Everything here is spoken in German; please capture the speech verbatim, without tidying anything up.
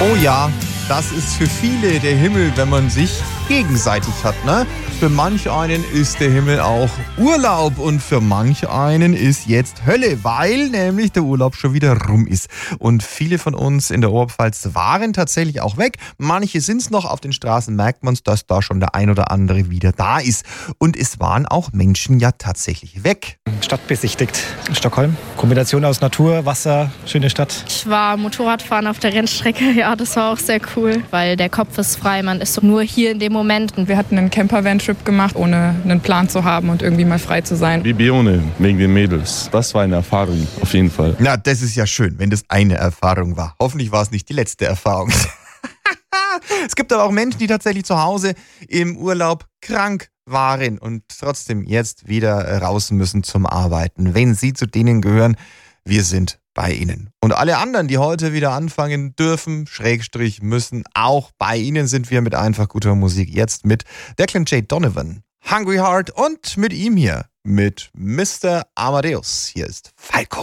Oh ja, das ist für viele der Himmel, wenn man sich gegenseitig hat, ne? Für manch einen ist der Himmel auch Urlaub und für manch einen ist jetzt Hölle, weil nämlich der Urlaub schon wieder rum ist. Und viele von uns in der Oberpfalz waren tatsächlich auch weg. Manche sind es noch, auf den Straßen merkt man es, dass da schon der ein oder andere wieder da ist. Und es waren auch Menschen ja tatsächlich weg. Stadt besichtigt. Stockholm. Kombination aus Natur, Wasser, schöne Stadt. Ich war Motorradfahren auf der Rennstrecke, ja, das war auch sehr cool, weil der Kopf ist frei, man ist nur hier in dem Moment. Und wir hatten einen Campervan-Trip gemacht, ohne einen Plan zu haben und irgendwie mal frei zu sein. Wie Bione, wegen den Mädels. Das war eine Erfahrung, auf jeden Fall. Na, das ist ja schön, wenn das eine Erfahrung war. Hoffentlich war es nicht die letzte Erfahrung. Es gibt aber auch Menschen, die tatsächlich zu Hause im Urlaub krank waren und trotzdem jetzt wieder raus müssen zum Arbeiten. Wenn Sie zu denen gehören, wir sind bei Ihnen. Und alle anderen, die heute wieder anfangen dürfen, Schrägstrich müssen, auch bei Ihnen sind wir mit einfach guter Musik. Jetzt mit Declan J. Donovan, Hungry Heart und mit ihm hier, mit Mister Amadeus. Hier ist Falco.